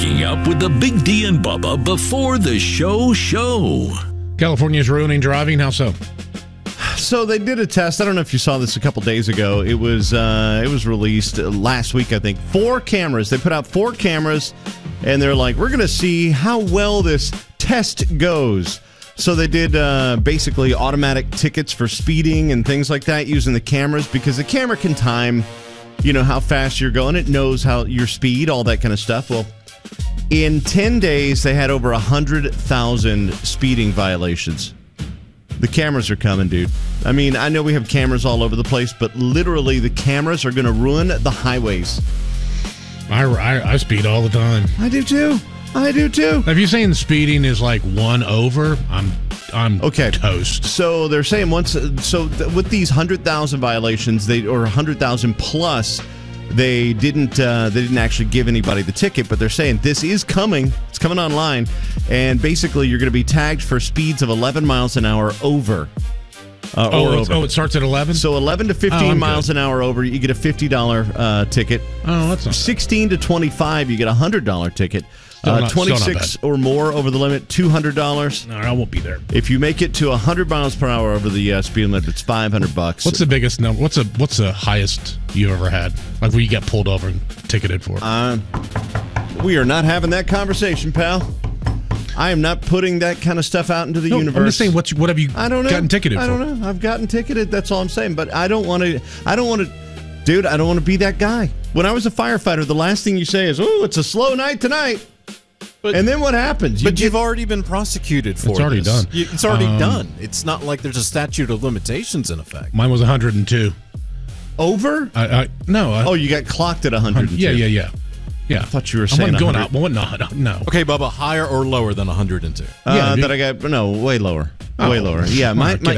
Waking up with the Big D and Bubba before the show. California's ruining driving. How so? So they did a test. I don't know if you saw this a couple days ago. It was released last week, I think. 4 cameras. They put out 4 cameras, and they're like, we're going to see how well this test goes. So they did basically automatic tickets for speeding and things like that using the cameras, because the camera can time, how fast you're going. It knows how your speed, all that kind of stuff. Well, in 10 days, they had over 100,000 speeding violations. The cameras are coming, dude. I mean, I know we have cameras all over the place, but literally the cameras are going to ruin the highways. I speed all the time. I do too. If you're saying speeding is like 1 over, I'm okay. Toast. So they're saying with these 100,000 violations, or 100,000 plus, they didn't actually give anybody the ticket, but they're saying this is coming. It's coming online, and basically you're going to be tagged for speeds of 11 miles an hour over. It starts at 11? So 11 to 15 miles an hour over, you get a $50 ticket. Oh, that's not 16 to 25, you get a $100 ticket. 26 or more over the limit, $200. No, I won't be there. If you make it to 100 miles per hour over the speed limit, it's $500. What's the biggest number? What's the highest you ever had? Like where you get pulled over and ticketed for? We are not having that conversation, pal. I am not putting that kind of stuff out into the universe. I'm just saying, what have you gotten ticketed for? I don't know. I've gotten ticketed. That's all I'm saying. But I don't want to. Dude, I don't want to be that guy. When I was a firefighter, the last thing you say is, "Oh, it's a slow night tonight." And then what happens? You've already been prosecuted for it. It's already done. It's already done. It's not like there's a statute of limitations in effect. Mine was 102. Over? No. You got clocked at 102. Yeah. I thought you were saying going out. Well, no. Okay, Bubba, higher or lower than 102? That I got way lower. Way lower. Yeah, my